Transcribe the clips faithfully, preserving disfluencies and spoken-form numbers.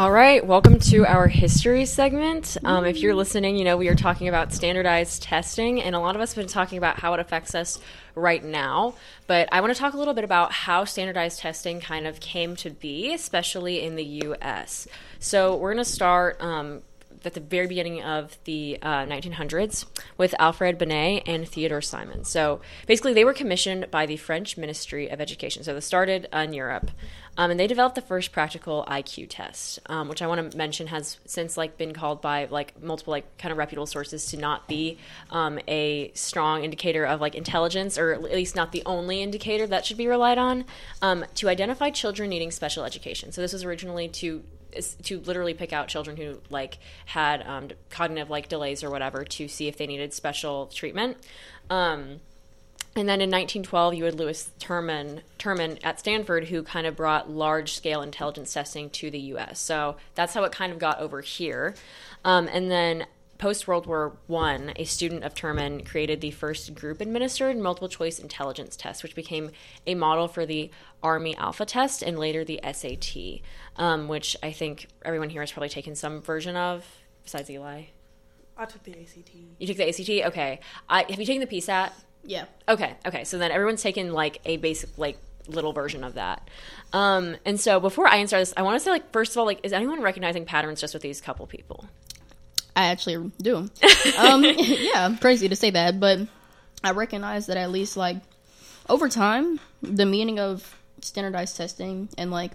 All right, welcome to our history segment. Um, if you're listening, you know we are talking about standardized testing, and a lot of us have been talking about how it affects us right now. But I want to talk a little bit about how standardized testing kind of came to be, especially in the U S. So we're going to start um, at the very beginning of the uh, nineteen hundreds with Alfred Binet and Theodore Simon. So basically, they were commissioned by the French Ministry of Education. So this started in Europe. Um, and they developed the first practical I Q test, um, which I want to mention has since like been called by like multiple like kind of reputable sources to not be um, a strong indicator of like intelligence, or at least not the only indicator that should be relied on, um, to identify children needing special education. So this was originally to is to literally pick out children who like had um, cognitive like delays or whatever to see if they needed special treatment. Um, And then in nineteen twelve, you had Louis Terman, Terman at Stanford, who kind of brought large-scale intelligence testing to the U S. So that's how it kind of got over here. Um, and then post-World War One, a student of Terman created the first group-administered multiple-choice intelligence test, which became a model for the Army Alpha test and later the S A T, um, which I think everyone here has probably taken some version of, besides Eli. I took the A C T. You took the A C T? Okay. I, have you taken the P SAT? Yeah. Okay. Okay. So then everyone's taken like a basic like little version of that. Um, and so before I answer this, I want to say like first of all, like is anyone recognizing patterns just with these couple people? I actually do. um, yeah, crazy to say that, but I recognize that at least like over time, the meaning of standardized testing and like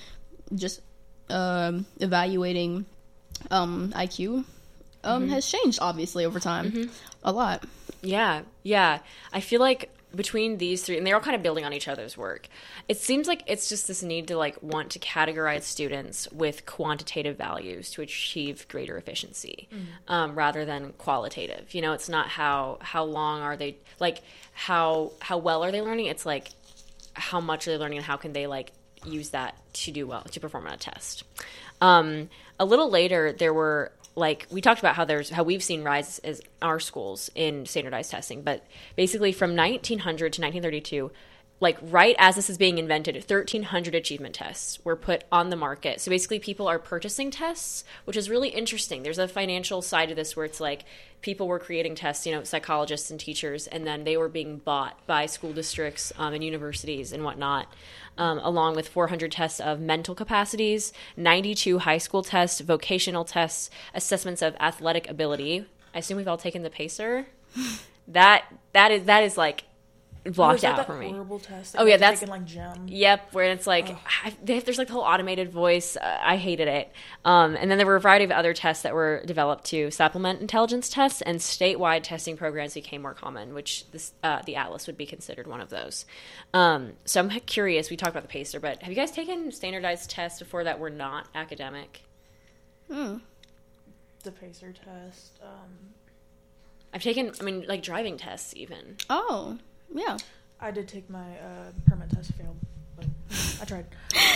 just um, evaluating um, I Q um, mm-hmm. has changed obviously over time mm-hmm. a lot. Yeah, yeah. I feel like between these three, and they're all kind of building on each other's work, it seems like it's just this need to like want to categorize students with quantitative values to achieve greater efficiency, mm. um, rather than qualitative. You know, it's not how how long are they, like how how well are they learning? It's like how much are they learning and how can they like use that to do well, to perform on a test. Um, a little later, there were like we talked about how there's how we've seen rise as our schools in standardized testing, but basically from nineteen hundred to nineteen thirty-two, like right as this is being invented, thirteen hundred achievement tests were put on the market. So basically people are purchasing tests, which is really interesting. There's a financial side to this where it's like people were creating tests, you know, psychologists and teachers, and then they were being bought by school districts um, and universities and whatnot, um, along with four hundred tests of mental capacities, ninety-two high school tests, vocational tests, assessments of athletic ability. I assume we've all taken the PACER. That that is that is like blocked oh, out that for me. Horrible test oh yeah, that's taken, like gem. Yep, where it's like I, there's like the whole automated voice. Uh, I hated it. Um, and then there were a variety of other tests that were developed to supplement intelligence tests, and statewide testing programs became more common, which this, uh, the Atlas would be considered one of those. Um, so I'm curious. We talked about the PACER, but have you guys taken standardized tests before that were not academic? Hmm. The PACER test. Um, I've taken, I mean, like driving tests even. Oh. Yeah, I did take my uh, permit test, failed, but I tried.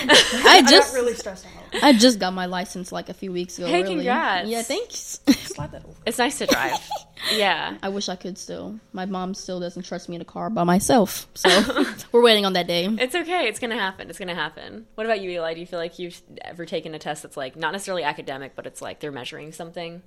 I just I got really stressed out. I just got my license like a few weeks ago. Hey, really. congrats! Yeah, thanks. Slide that over. It's nice to drive. Yeah, I wish I could still. My mom still doesn't trust me in a car by myself, so we're waiting on that day. It's okay. It's gonna happen. It's gonna happen. What about you, Eli? Do you feel like you've ever taken a test that's like not necessarily academic, but it's like they're measuring something?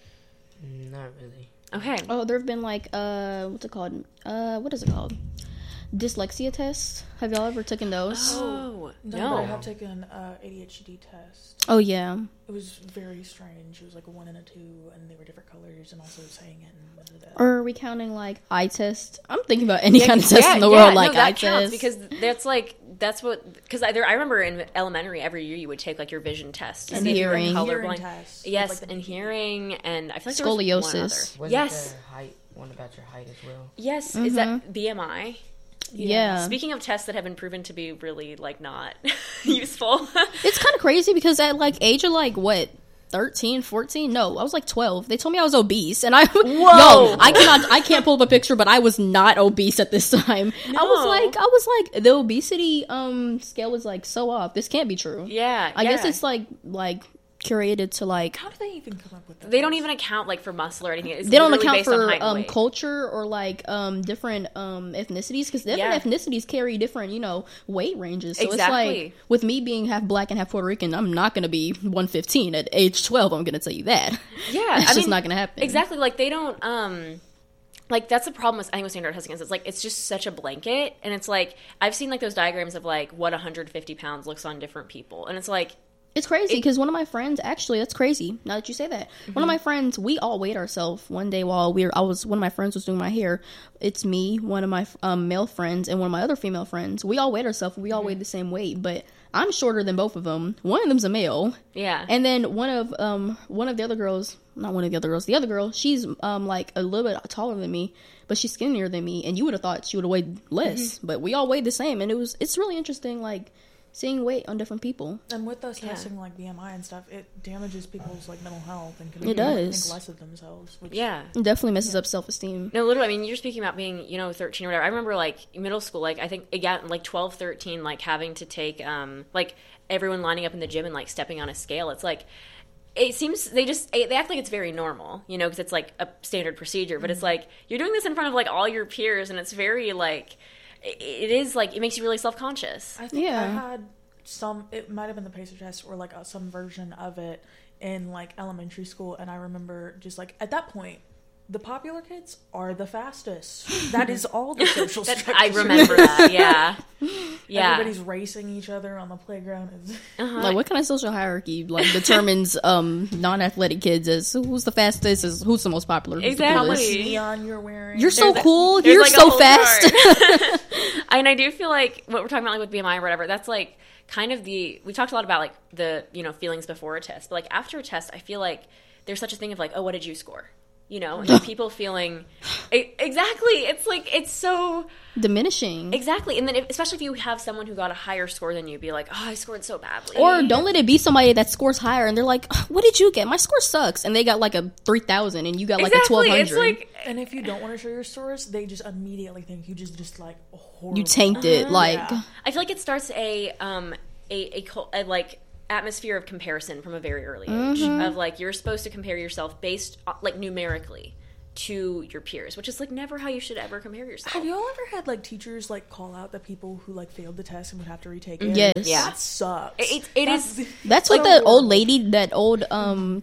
Not really. Okay. Oh, there have been like uh, what's it called? Uh, what is it called? Dyslexia tests. Have y'all ever taken those? Oh no, no. But I have taken uh, A D H D test. Oh yeah. It was very strange. It was like a one and a two, and they were different colors, and also saying it. And blah, blah, blah. Or are we counting like eye test? I'm thinking about any yeah, kind of test yeah, in the yeah, world, like no, that eye counts test. Because that's like that's what because I, I remember in elementary every year you would take like your vision test and hearing, hearing colorblind. test. Yes, like and hearing, and I feel like scoliosis. There was one other. Wasn't yes, there height one about your height as well? yes. Mm-hmm. Is that B M I? Yeah. yeah. Speaking of tests that have been proven to be really like not useful, it's kind of crazy because at like age of like what thirteen, fourteen No, I was like twelve. They told me I was obese, and I Whoa. yo, I cannot, I can't pull up a picture, but I was not obese at this time. No. I was like, I was like, the obesity um scale was like so off. This can't be true. Yeah, I yeah. guess it's like like curated to like How do they even come up with that? They don't even account like for muscle or anything. It's they don't literally account based on for height and um, weight. culture or like um, different um, ethnicities because different Yeah. ethnicities carry different you know weight ranges. So Exactly. it's like with me being half black and half Puerto Rican, I'm not going to be one fifteen at age twelve. I'm going to tell you that. Yeah, it's I just mean, not going to happen. Exactly. Like they don't. Um, like that's the problem with I think with standard testing is it's like it's just such a blanket, and it's like I've seen like those diagrams of like what one hundred fifty pounds looks on different people, and it's like It's crazy because one of my friends, actually, that's crazy. Now that you say that, Mm-hmm. one of my friends, we all weighed ourselves one day while we were. I was one of my friends was doing my hair. It's me, one of my um, male friends, and one of my other female friends. We all weighed ourselves. We all Mm-hmm. weighed the same weight, but I'm shorter than both of them. One of them's a male, yeah, and then one of um one of the other girls, not one of the other girls, the other girl, she's um like a little bit taller than me, but she's skinnier than me. And you would have thought she would have weighed less, Mm-hmm. but we all weighed the same, and it was it's really interesting, like seeing weight on different people. And with us Yeah. testing like B M I and stuff, it damages people's like mental health and can It make them does. think less of themselves. Which, yeah. It definitely messes up self esteem. No, literally, I mean, you're speaking about being, you know, thirteen or whatever. I remember, like, middle school, like, I think, again, like, twelve, thirteen, like, having to take, um, like, everyone lining up in the gym and, like, stepping on a scale. It's like, it seems, they just, they act like it's very normal, you know, because it's, like, a standard procedure. But it's like, you're doing this in front of, like, all your peers, and it's very, like, it, it is, like, it makes you really self-conscious. I think Yeah. I had some, it might have been the PACER test or like a, some version of it in like elementary school. And I remember just like at that point, the popular kids are the fastest. That is all the social That, structure. I remember that, yeah. Yeah. Everybody's racing each other on the playground. It's- Uh-huh. Like, what kind of social hierarchy like determines um non-athletic kids as who's the fastest, as who's the most popular, who's the Exactly. How much coolest? neon you're wearing. You're so There's a- cool. there's, You're like, a so whole fast. chart. And I do feel like what we're talking about, like with B M I or whatever, that's like kind of the we talked a lot about like the you know feelings before a test, but like after a test, I feel like there's such a thing of like, oh, what did you score? You know, and people feeling e- exactly. It's like it's so Diminishing. exactly, and then if, especially if you have someone who got a higher score than you, be like, oh, I scored so badly. Or don't let it be somebody that scores higher and they're like, what did you get? My score sucks. And they got like a three thousand and you got like a exactly. twelve hundred. It's like and if you don't want to show your scores, they just immediately think you just just like horrible. you tanked it. Like, Yeah. I feel like it starts a um a, a, cul- a like atmosphere of comparison from a very early age of like you're supposed to compare yourself based uh, like numerically to your peers, which is like never how you should ever compare yourself. Have you all ever had like teachers like call out the people who like failed the test and would have to retake it? Yes. Yeah. That sucks. It- it- it That's- is- that's like so that old horrible. lady, that old um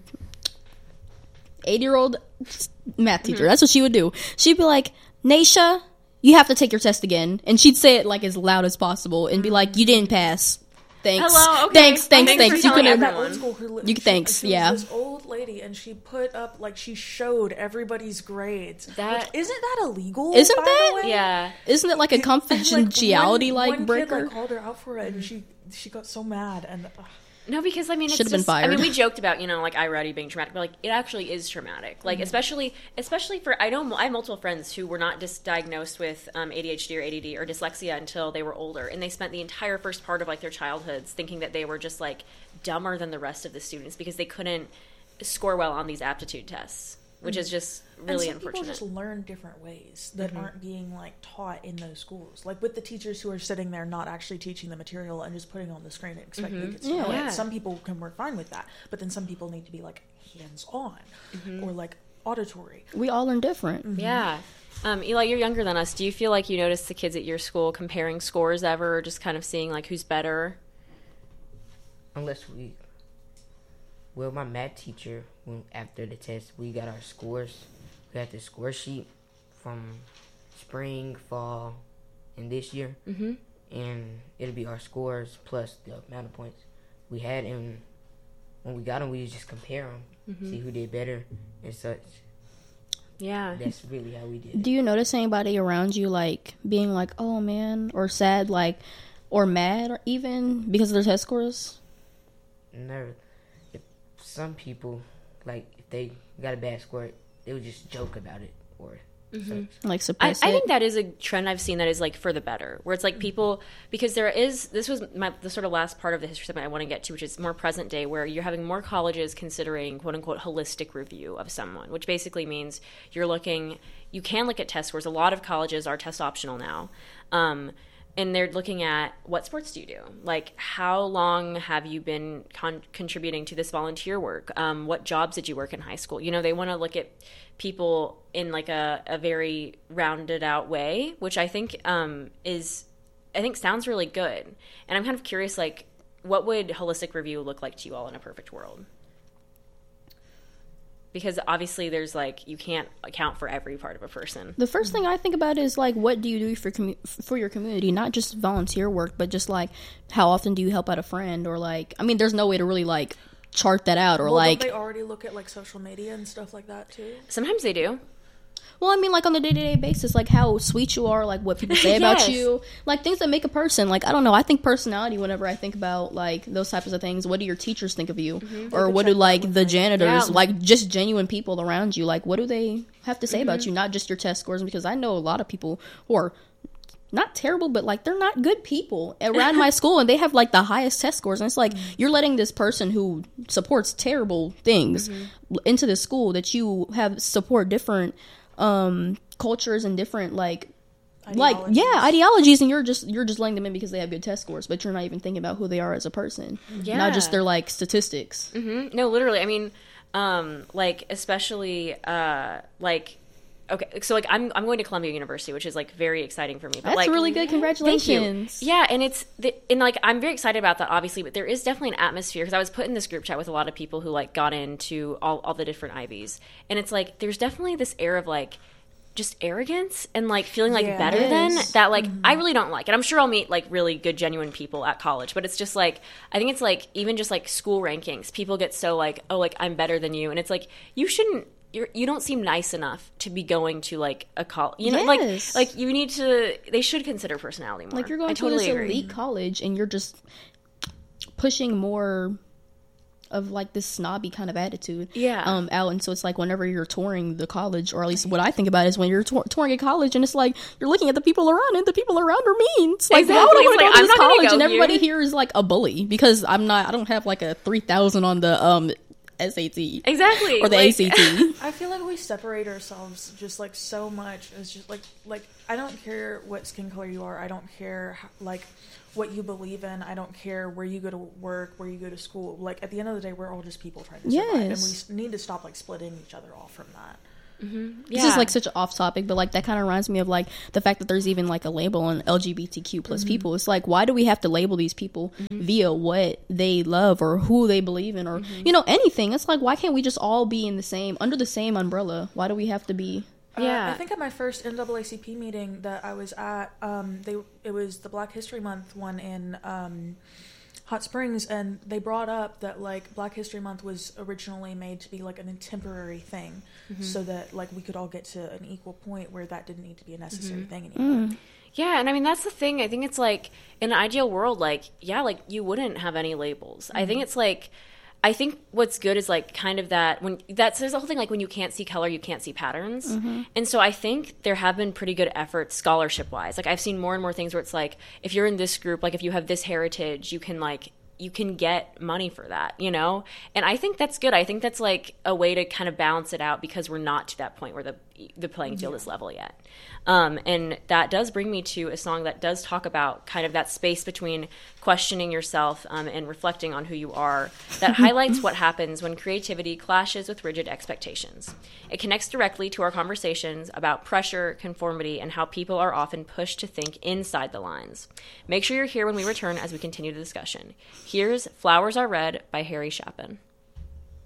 eighty year old math teacher. That's what she would do. She'd be like, Naisha, you have to take your test again. And she'd say it like as loud as possible and be like, you didn't pass. Thanks. Hello, okay. Thanks, thanks, Thanks thanks. for You telling couldn't. That everyone. old school who li- You- she- thanks, she was yeah. this old lady, and she put up like she showed everybody's grades. That- Which, isn't that illegal? Isn't by that- the way? Yeah. Isn't it like a And, like, confidentiality one- like one breaker? Kid, like, called her out for it, and she she got so mad and. Uh, No, because I mean, it's Should've been just, I mean, fired. we joked about you know like iReady being traumatic, but like it actually is traumatic. Like especially, especially for I know I have multiple friends who were not dis- diagnosed with um, A D H D or A D D or dyslexia until they were older, and they spent the entire first part of like their childhoods thinking that they were just like dumber than the rest of the students because they couldn't score well on these aptitude tests, which is just really and some unfortunate. people just learn different ways that aren't being like taught in those schools. Like with the teachers who are sitting there not actually teaching the material and just putting it on the screen and expecting the kids to know Yeah. it. Some people can work fine with that, but then some people need to be like hands on or like auditory. We all learn different. Yeah. Um, Eli, you're younger than us. Do you feel like you notice the kids at your school comparing scores ever, or just kind of seeing like who's better? Unless we, well, my math teacher, when after the test, we got our scores. We had the score sheet from spring, fall, and this year, Mm-hmm. and it'll be our scores plus the amount of points we had. And when we got them, we just compare them, Mm-hmm. see who did better and such. Yeah. That's really how we did it. Do you notice anybody around you like being like, oh man, or sad, like, or mad, or even because of their test scores? Never. If some people, like, if they got a bad score, they would just joke about it or such. Like I, suppress I it? think that is a trend I've seen that is like for the better, where it's like people because there is this was my the sort of last part of the history segment I want to get to, which is more present day, where you're having more colleges considering quote unquote holistic review of someone, which basically means you're looking you can look at test scores. A lot of colleges are test optional now. Um, and they're looking at what sports do you do? Like, how long have you been con- contributing to this volunteer work? Um, what jobs did you work in high school? You know, they want to look at people in like a, a very rounded out way, which I think um, is, I think sounds really good. And I'm kind of curious, like, what would holistic review look like to you all in a perfect world? Because obviously there's like, you can't account for every part of a person. The first thing I think about is like, what do you do for commu- for your community? Not just volunteer work, but just like, how often do you help out a friend? Or like, I mean, there's no way to really like chart that out. Or well, like, don't they already look at like social media and stuff like that too? Sometimes they do. well, I mean, like on the day-to-day basis, like how sweet you are, like what people say about Yes. you, like things that make a person. Like, I don't know, I think personality whenever I think about like those types of things. What do your teachers think of you? Mm-hmm. Or could what check do that like with the me. janitors, Yeah. like just genuine people around you, like what do they have to say Mm-hmm. about you? Not just your test scores, because I know a lot of people who are not terrible, but like they're not good people around my school, and they have like the highest test scores, and it's like you're letting this person who supports terrible things Mm-hmm. into the school that you have support different um cultures and different like like Ideologies. yeah ideologies, and you're just you're just letting them in because they have good test scores, but you're not even thinking about who they are as a person, Yeah. not just their like statistics. Mm-hmm. No, literally. I mean, um, like especially uh, like okay, so like I'm I'm going to Columbia University, which is like very exciting for me. But That's like, really good. Thank you. Congratulations. Yeah, and it's the, and like I'm very excited about that, obviously. But there is definitely an atmosphere because I was put in this group chat with a lot of people who like got into all all the different Ivies, and it's like there's definitely this air of like just arrogance and like feeling like Yeah. better Yes. than that. Like I really don't like, and I'm sure I'll meet like really good, genuine people at college. But it's just like I think it's like even just like school rankings, people get so like, oh, like I'm better than you, and it's like you shouldn't. You're, you don't seem nice enough to be going to like a college. You know, Yes. like like you need to. They should consider personality more. Like you're going I to totally this agree. elite college, and you're just pushing more of like this snobby kind of attitude Yeah. um out, and so it's like whenever you're touring the college, or at least what I think about is when you're tour- touring a college, and it's like you're looking at the people around, and the people around are mean. It's like, why would I Exactly. want It's to like, go to I'm this not gonna college go and everybody here. here is like a bully because I'm not I don't have like a three thousand on the um S A T Exactly. or the like, A C T. I feel like we separate ourselves just like so much. It's just like like I don't care what skin color you are. I don't care how, like what you believe in. I don't care where you go to work, where you go to school. Like at the end of the day, we're all just people trying to survive, and we Yes. s- need to stop like splitting each other off from that. This is like such an off topic, but like that kind of reminds me of like the fact that there's even like a label on L G B T Q plus people. It's like, why do we have to label these people via what they love or who they believe in, or you know, anything? It's like, why can't we just all be in the same under the same umbrella? Why do we have to be? Uh, Yeah. I think at my first N double A C P meeting that I was at, um, they it was the Black History Month one in um, Hot Springs, and they brought up that like Black History Month was originally made to be like an temporary thing, so that like we could all get to an equal point where that didn't need to be a necessary thing anymore. Yeah, and I mean that's the thing. I think it's like in an ideal world, like yeah, like you wouldn't have any labels. I think it's like I think what's good is like kind of that when that's there's the whole thing like when you can't see color, you can't see patterns. And so I think there have been pretty good efforts scholarship wise. Like I've seen more and more things where it's like if you're in this group, like if you have this heritage, you can like you can get money for that, you know? And I think that's good. I think that's like a way to kind of balance it out because we're not to that point where the the playing field is level yet. Um, and that does bring me to a song that does talk about kind of that space between questioning yourself um, and reflecting on who you are that highlights what happens when creativity clashes with rigid expectations. It connects directly to our conversations about pressure, conformity, and how people are often pushed to think inside the lines. Make sure you're here when we return as we continue the discussion. Here's Flowers Are Red by Harry Chapin.